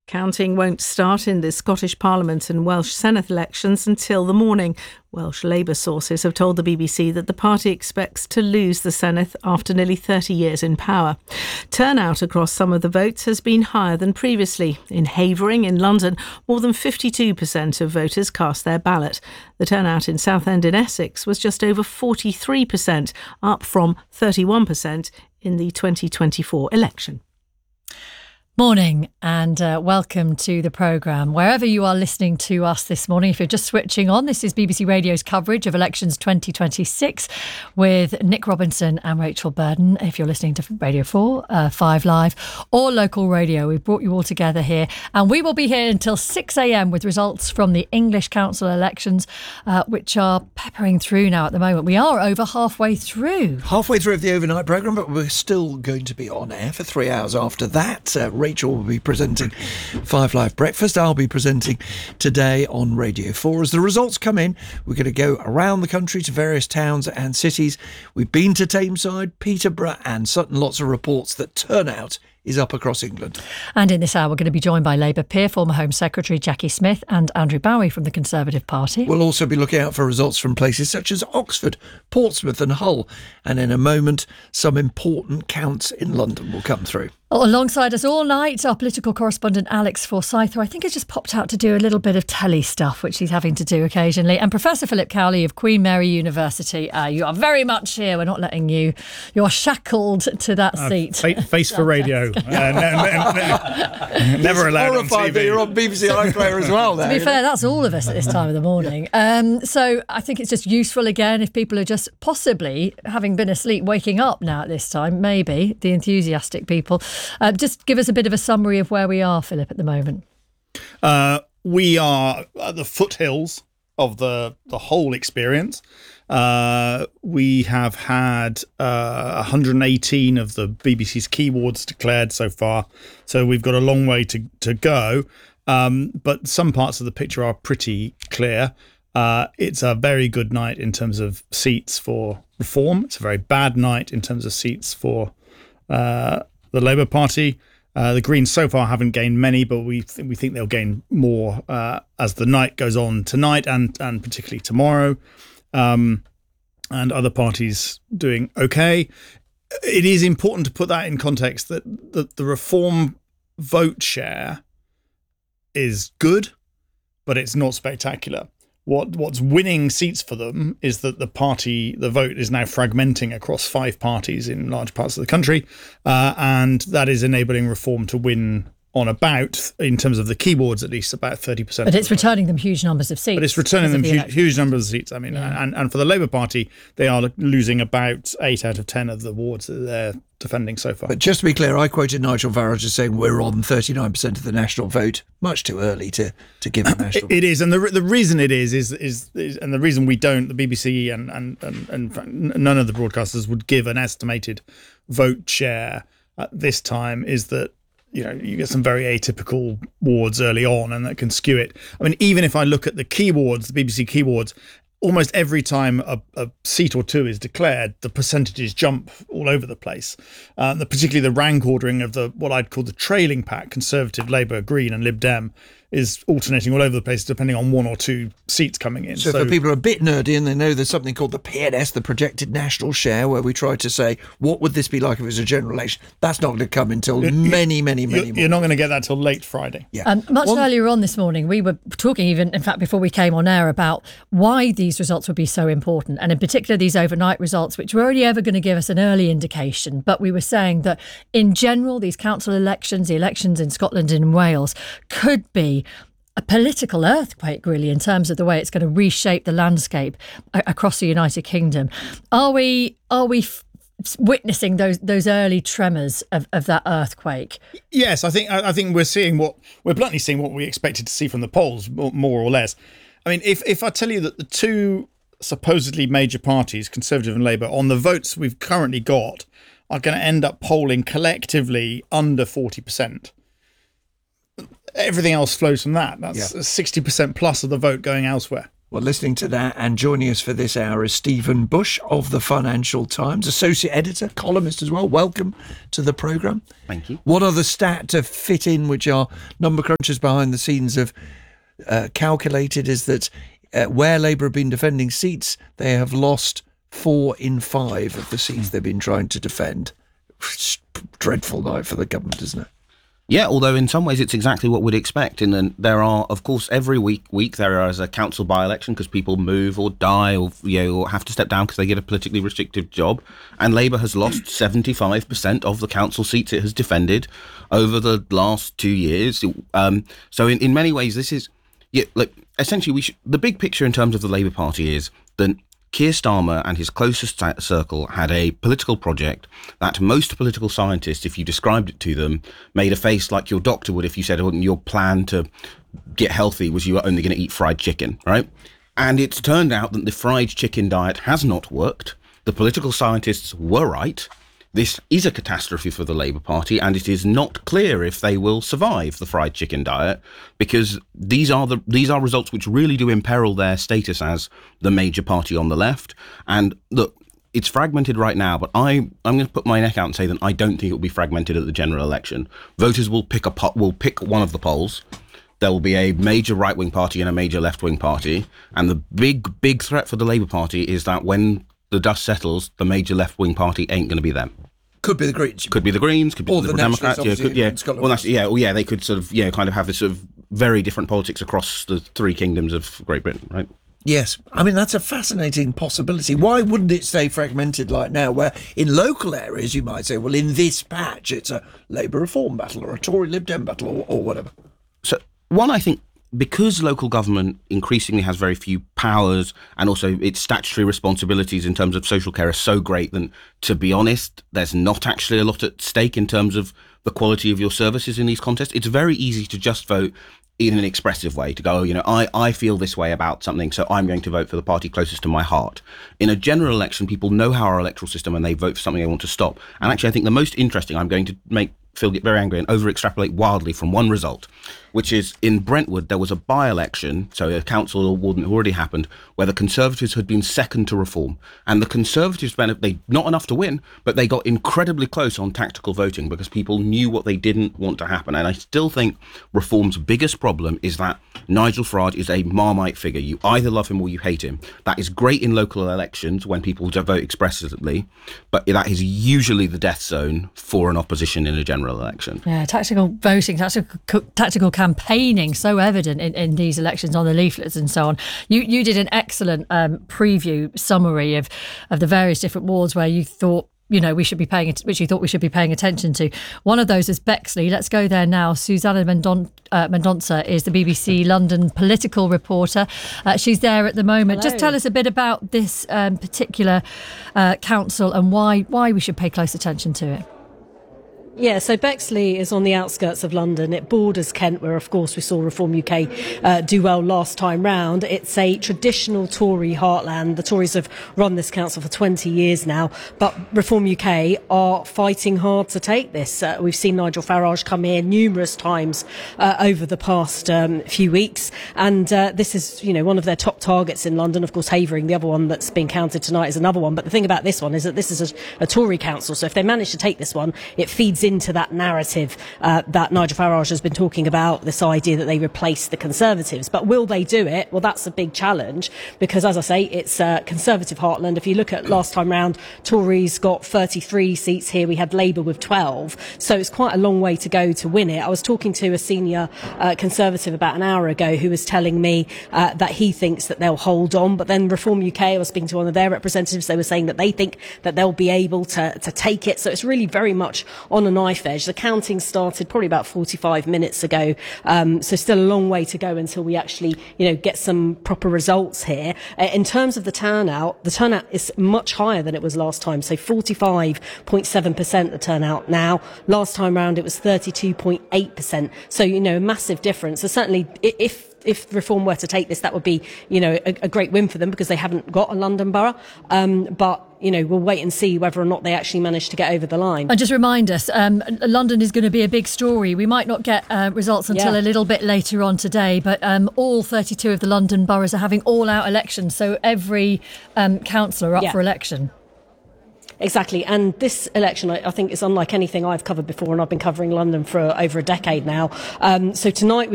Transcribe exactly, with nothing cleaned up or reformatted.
Counting won't start in the Scottish Parliament and Welsh Senate elections until the morning. Welsh Labour sources have told the B B C that the party expects to lose the Senedd after nearly thirty years in power. Turnout across some of the votes has been higher than previously. In Havering in London, more than fifty-two percent of voters cast their ballot. The turnout in Southend in Essex was just over forty-three percent, up from thirty-one percent in the twenty twenty-four election. Morning and uh, welcome to the programme. Wherever you are listening to us this morning, if you're just switching on, this is B B C Radio's coverage of elections twenty twenty-six with Nick Robinson and Rachel Burden. If you're listening to Radio four, uh, five Live or local radio, we've brought you all together here and we will be here until six a.m. with results from the English Council elections, uh, which are peppering through now at the moment. We are over halfway through. Halfway through of the overnight programme, but we're still going to be on air for three hours after that. Uh, Rachel will be presenting Five Live Breakfast. I'll be presenting today on Radio four. As the results come in, we're going to go around the country to various towns and cities. We've been to Tameside, Peterborough and Sutton. Lots of reports that turnout is up across England. And in this hour, we're going to be joined by Labour peer, former Home Secretary Jackie Smith and Andrew Bowie from the Conservative Party. We'll also be looking out for results from places such as Oxford, Portsmouth and Hull. And in a moment, some important counts in London will come through. Alongside us all night, our political correspondent Alex Forsyth, who I think has just popped out to do a little bit of telly stuff, which he's having to do occasionally. And Professor Philip Cowley of Queen Mary University. Uh, you are very much here. We're not letting you. You're shackled to that uh, seat. Fa- face for radio. uh, no, no, no. Never allowed on T V. That you're on B B C iPlayer as well. There, to be fair, know? That's all of us at this time of the morning. Um, so I think it's just useful, again, if people are just possibly, having been asleep, waking up now at this time, maybe, the enthusiastic people. Uh, just give us a bit of a summary of where we are, Philip, at the moment. Uh, we are at the foothills of the, the whole experience. Uh, we have had uh, one hundred eighteen of the B B C's key wards declared so far. So we've got a long way to, to go. Um, but some parts of the picture are pretty clear. Uh, it's a very good night in terms of seats for Reform. It's a very bad night in terms of seats for uh the Labour Party. Uh, the Greens so far haven't gained many, but we th- we think they'll gain more uh, as the night goes on tonight and and particularly tomorrow. Um, and other parties doing okay. It is important to put that in context that the, the Reform vote share is good, but it's not spectacular. What what's winning seats for them is that the party, the vote is now fragmenting across five parties in large parts of the country, uh, and that is enabling Reform to win on about, in terms of the key wards at least, about thirty percent. But it's returning them huge numbers of seats. But it's returning them the huge, huge numbers of seats. I mean, yeah. and, and for the Labour Party, they are losing about eight out of ten of the wards that they're defending so far. But just to be clear, I quoted Nigel Farage as saying we're on thirty-nine percent of the national vote. Much too early to, to give a national vote. It is, and the the reason it is, is is, is and the reason we don't, the B B C and, and, and, and none of the broadcasters would give an estimated vote share at this time, is that, you know, you get some very atypical wards early on and that can skew it. I mean, even if I look at the key wards, the B B C key wards, almost every time a, a seat or two is declared, the percentages jump all over the place. Uh, the, particularly the rank ordering of the what I'd call the trailing pack, Conservative, Labour, Green and Lib Dem, is alternating all over the place depending on one or two seats coming in. So, so for people who are a bit nerdy and they know there's something called the P N S, the Projected National Share, where we try to say, what would this be like if it was a general election? That's not going to come until you're, many, many, many you're, more. You're not going to get that till late Friday. Yeah. Um, much One, earlier on this morning, we were talking even, in fact, before we came on air about why these results would be so important. And in particular, these overnight results, which were only ever going to give us an early indication. But we were saying that in general, these council elections, the elections in Scotland and in Wales, could be a political earthquake, really, in terms of the way it's going to reshape the landscape a- across the United Kingdom. Are we are we f- witnessing those those early tremors of, of that earthquake? Yes, I think I think we're seeing what we're bluntly seeing what we expected to see from the polls, more or less. I mean, if if I tell you that the two supposedly major parties, Conservative and Labour, on the votes we've currently got, are going to end up polling collectively under forty percent. Everything else flows from that. That's yeah. sixty percent plus of the vote going elsewhere. Well, listening to that and joining us for this hour is Stephen Bush of the Financial Times, associate editor, columnist as well. Welcome to the programme. Thank you. What other stat to fit in, which our number crunchers behind the scenes have uh, calculated, is that uh, where Labour have been defending seats, they have lost four in five of the seats they've been trying to defend. Dreadful night for the government, isn't it? Yeah, although in some ways it's exactly what we'd expect. And then there are, of course, every week week there is a council by-election because people move or die or, you know, or have to step down because they get a politically restrictive job. And Labour has lost seventy-five percent of the council seats it has defended over the last two years. Um, so in, in many ways, this is, yeah, like, essentially, we should, the big picture in terms of the Labour Party is that Keir Starmer and his closest circle had a political project that most political scientists, if you described it to them, made a face like your doctor would if you said, oh, your plan to get healthy was you were only going to eat fried chicken, right? And it's turned out that the fried chicken diet has not worked. The political scientists were right. This is a catastrophe for the Labour Party, and it is not clear if they will survive the fried chicken diet, because these are the these are results which really do imperil their status as the major party on the left. And look, it's fragmented right now, but I, I'm going to put my neck out and say that I don't think it will be fragmented at the general election. Voters will pick a pot, will pick one of the polls. There will be a major right-wing party and a major left-wing party, and the big, big threat for the Labour Party is that when the dust settles, the major left-wing party ain't going to be them. Could be the Greens. Could be the Greens. Could be or the, the Democrats. Yeah, could, yeah. Well, that's, yeah, well, yeah. They could sort of, yeah, kind of have this sort of very different politics across the three kingdoms of Great Britain, right? Yes. I mean, that's a fascinating possibility. Why wouldn't it stay fragmented like now, where in local areas you might say, well, in this patch, it's a Labour Reform battle or a Tory Lib Dem battle or, or whatever. So, one, I think, because local government increasingly has very few powers and also its statutory responsibilities in terms of social care are so great that, to be honest, there's not actually a lot at stake in terms of the quality of your services in these contests. It's very easy to just vote in an expressive way, to go, you know, I, I feel this way about something, so I'm going to vote for the party closest to my heart. In a general election, people know how our electoral system and they vote for something they want to stop. And actually, I think the most interesting, I'm going to make Phil get very angry and over-extrapolate wildly from one result, which is in Brentwood, there was a by-election, so a council warden had already happened, where the Conservatives had been second to Reform. And the Conservatives, they not enough to win, but they got incredibly close on tactical voting because people knew what they didn't want to happen. And I still think Reform's biggest problem is that Nigel Farage is a Marmite figure. You either love him or you hate him. That is great in local elections when people vote expressively, but that is usually the death zone for an opposition in a general election. Yeah, tactical voting, tactical, tactical campaigning, so evident in, in these elections on the leaflets and so on. You you did an excellent um, preview summary of, of the various different wards where you thought, you know, we should be paying, which you thought we should be paying attention to. One of those is Bexley. Let's go there now. Susanna Mendon, uh, Mendonça is the B B C London political reporter. Uh, she's there at the moment. Hello. Just tell us a bit about this um, particular uh, council and why why we should pay close attention to it. Yeah, so Bexley is on the outskirts of London. It borders Kent, where, of course, we saw Reform U K uh, do well last time round. It's a traditional Tory heartland. The Tories have run this council for twenty years now, but Reform U K are fighting hard to take this. Uh, we've seen Nigel Farage come here numerous times uh, over the past um, few weeks, and uh, this is, you know, one of their top targets in London. Of course, Havering, the other one that's being counted tonight, is another one. But the thing about this one is that this is a, a Tory council, so if they manage to take this one, it feeds into that narrative uh, that Nigel Farage has been talking about, this idea that they replace the Conservatives. But will they do it? Well, that's a big challenge because, as I say, it's a Conservative heartland. If you look at last time round, Tories got thirty-three seats here. We had Labour with twelve. So it's quite a long way to go to win it. I was talking to a senior uh, Conservative about an hour ago who was telling me uh, that he thinks that they'll hold on. But then Reform U K, I was speaking to one of their representatives, they were saying that they think that they'll be able to, to take it. So it's really very much on a knife edge. The counting started probably about forty-five minutes ago, um, so still a long way to go until we actually, you know, get some proper results here. Uh, in terms of the turnout, the turnout is much higher than it was last time, so forty-five point seven percent the turnout now. Last time round it was thirty-two point eight percent, so, you know, a massive difference. So certainly if If Reform were to take this, that would be, you know, a, a great win for them because they haven't got a London borough. Um, but you know, we'll wait and see whether or not they actually manage to get over the line. And just remind us, um, London is going to be a big story. We might not get uh, results until Yeah. a little bit later on today, but um, all thirty-two of the London boroughs are having all-out elections, so every um, councillor up Yeah. for election. Exactly. And this election, I, I think, is unlike anything I've covered before, and I've been covering London for over a decade now. Um, so tonight,